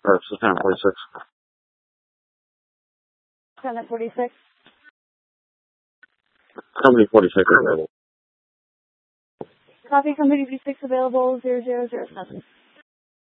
It's Lieutenant 46. Lieutenant 46. Company 46 available. Copy, Company 46 available, 0007.